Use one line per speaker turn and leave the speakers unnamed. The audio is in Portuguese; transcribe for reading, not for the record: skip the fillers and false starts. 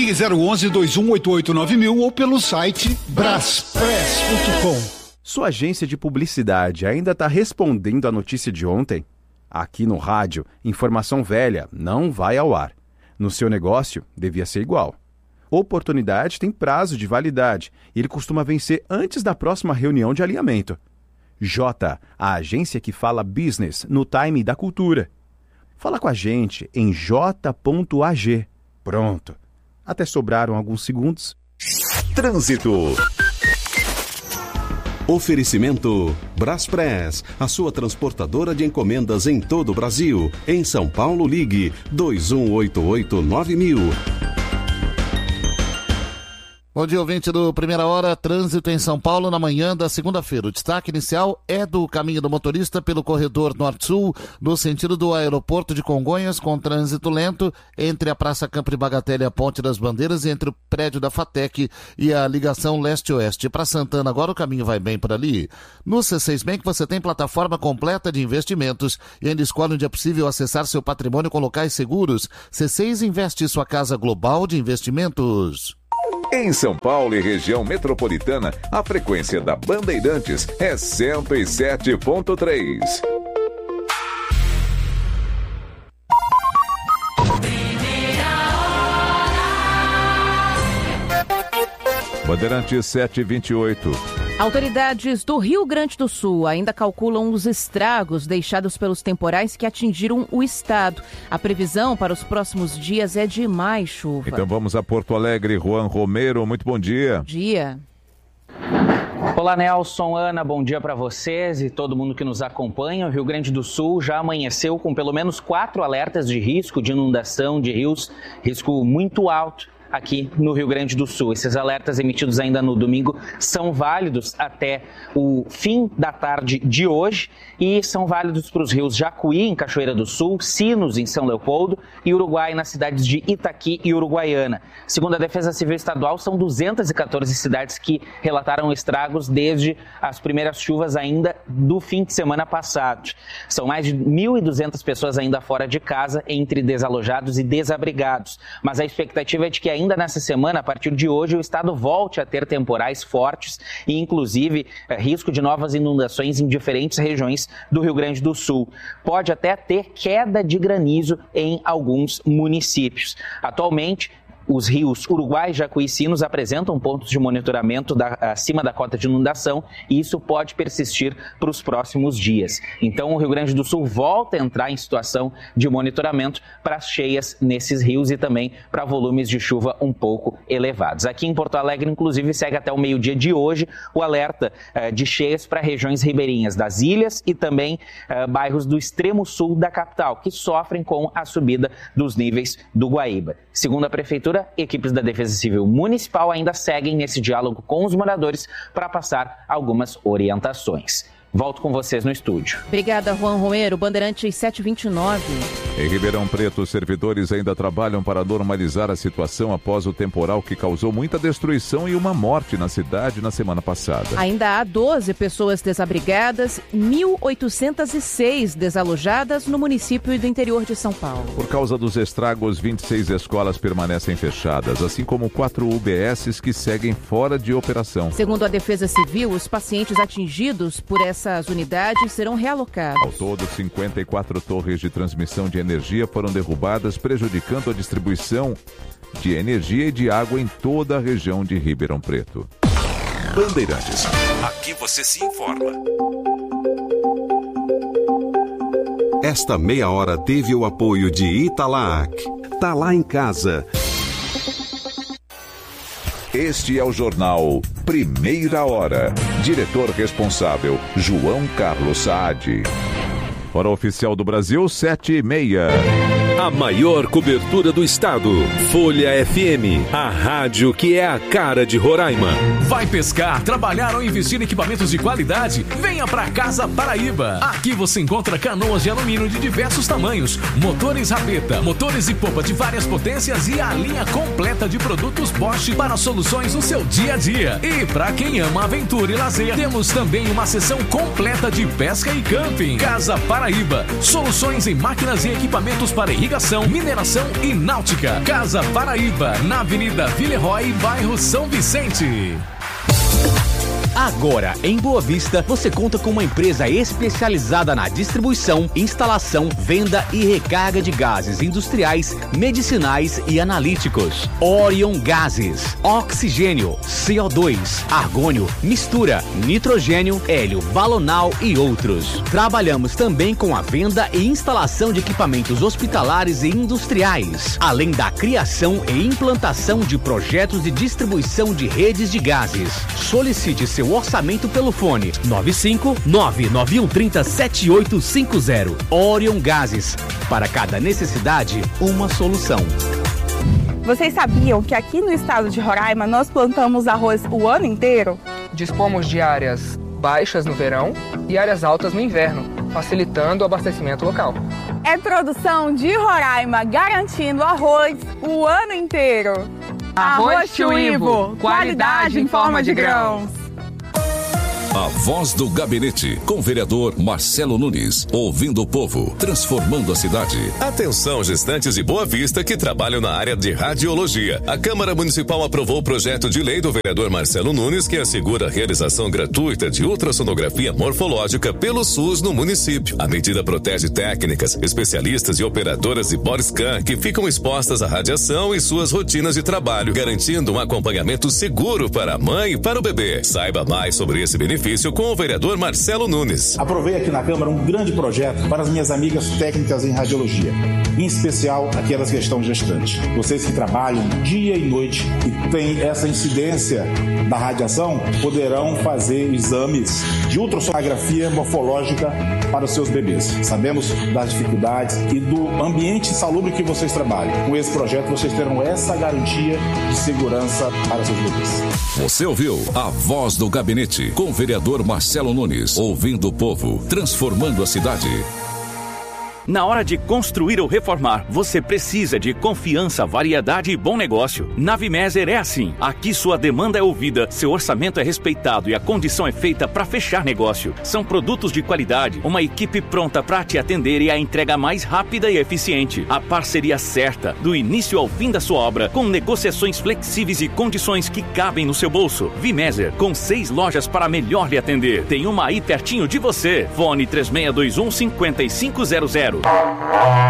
Ligue 011-2188-9000 ou pelo site braspress.com.
Sua agência de publicidade ainda está respondendo à notícia de ontem? Aqui no rádio, informação velha não vai ao ar. No seu negócio, devia ser igual. Oportunidade tem prazo de validade e ele costuma vencer antes da próxima reunião de alinhamento. J, a agência que fala business no time da cultura. Fala com a gente em j.ag. Pronto. Até sobraram alguns segundos.
Trânsito. Oferecimento Braspress, a sua transportadora de encomendas em todo o Brasil. Em São Paulo, ligue 2188-9000.
Bom dia, ouvinte do Primeira Hora, trânsito em São Paulo na manhã da segunda-feira. O destaque inicial é do caminho do motorista pelo corredor norte-sul, no sentido do aeroporto de Congonhas, com trânsito lento entre a Praça Campos Bagatelle e a Ponte das Bandeiras, e entre o prédio da FATEC e a ligação leste-oeste. Para Santana agora o caminho vai bem por ali. No C6 Bank você tem plataforma completa de investimentos e ainda escolhe onde é possível acessar seu patrimônio com locais seguros. C6 Investe, sua casa global de investimentos.
Em São Paulo e região metropolitana, a frequência da Bandeirantes é 107.3. Bandeirantes 728.
Autoridades do Rio Grande do Sul ainda calculam os estragos deixados pelos temporais que atingiram o estado. A previsão para os próximos dias é de mais chuva.
Então vamos a Porto Alegre. Juan Romero, muito bom dia.
Bom dia.
Olá, Nelson, Ana, bom dia para vocês e todo mundo que nos acompanha. O Rio Grande do Sul já amanheceu com pelo menos 4 alertas de risco de inundação de rios, risco muito alto aqui no Rio Grande do Sul. Esses alertas emitidos ainda no domingo são válidos até o fim da tarde de hoje e são válidos para os rios Jacuí, em Cachoeira do Sul, Sinos, em São Leopoldo, e Uruguai, nas cidades de Itaqui e Uruguaiana. Segundo a Defesa Civil Estadual, são 214 cidades que relataram estragos desde as primeiras chuvas ainda do fim de semana passado. São mais de 1.200 pessoas ainda fora de casa, entre desalojados e desabrigados. Mas a expectativa é de que ainda nessa semana, a partir de hoje, o estado volte a ter temporais fortes e, inclusive, risco de novas inundações em diferentes regiões do Rio Grande do Sul. Pode até ter queda de granizo em alguns municípios. Atualmente, os rios Uruguai, Jacuí e Sinos apresentam pontos de monitoramento acima da cota de inundação e isso pode persistir para os próximos dias. Então, o Rio Grande do Sul volta a entrar em situação de monitoramento para as cheias nesses rios e também para volumes de chuva um pouco elevados. Aqui em Porto Alegre, inclusive, segue até o meio-dia de hoje o alerta de cheias para regiões ribeirinhas das ilhas e também bairros do extremo sul da capital, que sofrem com a subida dos níveis do Guaíba. Segundo a Prefeitura, equipes da Defesa Civil Municipal ainda seguem nesse diálogo com os moradores para passar algumas orientações. Volto com vocês no estúdio.
Obrigada, Juan Romero. Bandeirantes 729.
Em Ribeirão Preto, os servidores ainda trabalham para normalizar a situação após o temporal que causou muita destruição e uma morte na cidade na semana passada.
Ainda há 12 pessoas desabrigadas, 1.806 desalojadas no município e do interior de São Paulo.
Por causa dos estragos, 26 escolas permanecem fechadas, assim como 4 UBSs que seguem fora de operação.
Segundo a Defesa Civil, os pacientes atingidos por essas unidades serão realocados.
Ao todo, 54 torres de transmissão de energia foram derrubadas, prejudicando a distribuição de energia e de água em toda a região de Ribeirão Preto.
Bandeirantes. Aqui você se informa. Esta meia hora teve o apoio de Italac. Tá lá em casa.
Este é o jornal Primeira Hora. Diretor responsável, João Carlos Saad. Hora oficial do Brasil, 7h30.
A maior cobertura do estado. Folha FM, a rádio que é a cara de Roraima.
Vai pescar, trabalhar ou investir em equipamentos de qualidade? Venha pra Casa Paraíba. Aqui você encontra canoas de alumínio de diversos tamanhos, motores rabeta, motores e popa de várias potências e a linha completa de produtos Bosch para soluções no seu dia a dia. E pra quem ama aventura e lazer, temos também uma seção completa de pesca e camping. Casa Paraíba, soluções em máquinas e equipamentos para irrigação irrigação, mineração e náutica. Casa Paraíba, na Avenida Villeroy, bairro São Vicente.
Agora, em Boa Vista, você conta com uma empresa especializada na distribuição, instalação, venda e recarga de gases industriais, medicinais e analíticos. Orion Gases, oxigênio, CO2, argônio, mistura, nitrogênio, hélio, balonal e outros. Trabalhamos também com a venda e instalação de equipamentos hospitalares e industriais, além da criação e implantação de projetos de distribuição de redes de gases. Solicite seu orçamento pelo fone 95991307850. Orion Gases. Para cada necessidade, uma solução.
Vocês sabiam que aqui no estado de Roraima nós plantamos arroz o ano inteiro?
Dispomos de áreas baixas no verão e áreas altas no inverno, facilitando o abastecimento local.
É produção de Roraima, garantindo arroz o ano inteiro. Arroz Chuívo, qualidade em forma de grãos.
A Voz do Gabinete, com o vereador Marcelo Nunes, ouvindo o povo, transformando a cidade.
Atenção, gestantes de Boa Vista que trabalham na área de radiologia. A Câmara Municipal aprovou o projeto de lei do vereador Marcelo Nunes que assegura a realização gratuita de ultrassonografia morfológica pelo SUS no município. A medida protege técnicas, especialistas e operadoras de body scan que ficam expostas à radiação em suas rotinas de trabalho, garantindo um acompanhamento seguro para a mãe e para o bebê. Saiba mais sobre esse benefício com o vereador Marcelo Nunes.
Aprovei aqui na Câmara um grande projeto para as minhas amigas técnicas em radiologia, em especial aquelas que estão gestantes. Vocês que trabalham dia e noite e têm essa incidência da radiação, poderão fazer exames de ultrassonografia morfológica para os seus bebês. Sabemos das dificuldades e do ambiente insalubre que vocês trabalham. Com esse projeto, vocês terão essa garantia de segurança para seus bebês.
Você ouviu a Voz do Gabinete, com o vereador Marcelo Nunes, ouvindo o povo, transformando a cidade.
Na hora de construir ou reformar, você precisa de confiança, variedade e bom negócio. Na Vimeser é assim. Aqui sua demanda é ouvida, seu orçamento é respeitado e a condição é feita para fechar negócio. São produtos de qualidade, uma equipe pronta para te atender e a entrega mais rápida e eficiente. A parceria certa, do início ao fim da sua obra, com negociações flexíveis e condições que cabem no seu bolso. Vimeser, com 6 lojas para melhor lhe atender. Tem uma aí pertinho de você. Fone 3621-5500.